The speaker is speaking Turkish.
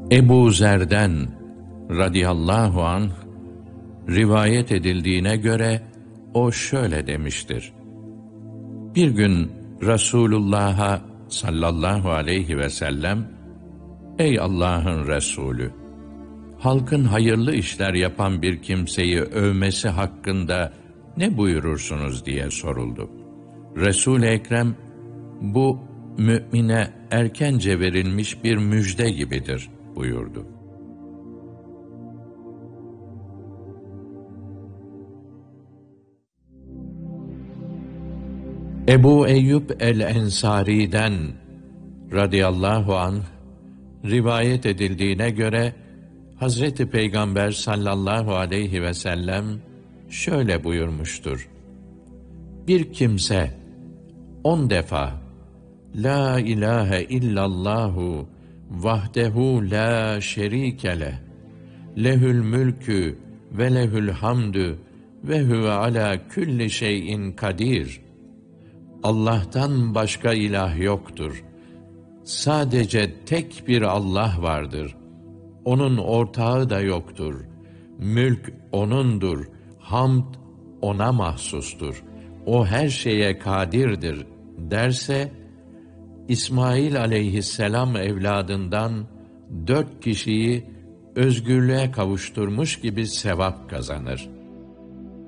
Ebu Zer'den radıyallahu anh rivayet edildiğine göre o şöyle demiştir: Bir gün Resulullah'a sallallahu aleyhi ve sellem, "Ey Allah'ın Resulü, halkın hayırlı işler yapan bir kimseyi övmesi hakkında ne buyurursunuz?" diye soruldu. Resul-i Ekrem, "Bu mümine erkence verilmiş bir müjde gibidir," buyurdu. Ebu Eyyub el-Ensari'den radıyallahu anh rivayet edildiğine göre Hazreti Peygamber sallallahu aleyhi ve sellem şöyle buyurmuştur: Bir kimse 10 defa La ilahe illallahu vahdehu la şerike leh, lehül mülkü ve lehül hamdü ve huve ala külli şeyin kadir. Allah'tan başka ilah yoktur. Sadece tek bir Allah vardır. Onun ortağı da yoktur. Mülk O'nundur. Hamd O'na mahsustur. O her şeye kadirdir derse, İsmail aleyhisselam evladından 4 kişiyi özgürlüğe kavuşturmuş gibi sevap kazanır.